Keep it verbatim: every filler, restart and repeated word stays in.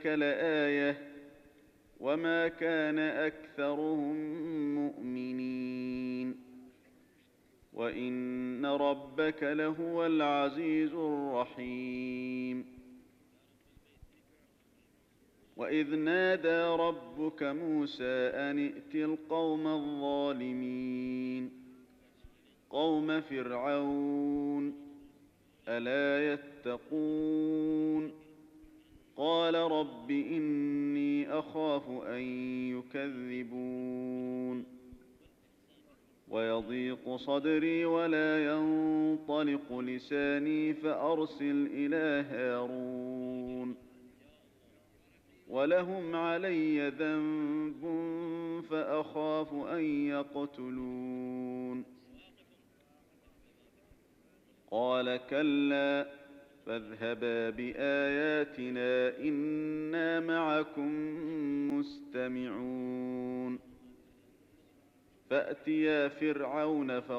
ذلك لآية وما كان أكثرهم مؤمنين وإن ربك لهو العزيز الرحيم. وإذ نادى ربك موسى أن ائت القوم الظالمين قوم فرعون ألا يتقون قال رب إني أخاف أن يكذبون ويضيق صدري ولا ينطلق لساني فأرسل إلى هارون ولهم علي ذنب فأخاف أن يقتلون قال كلا فاذهبا بآياتنا إنا معكم مستمعون فأتيا فرعون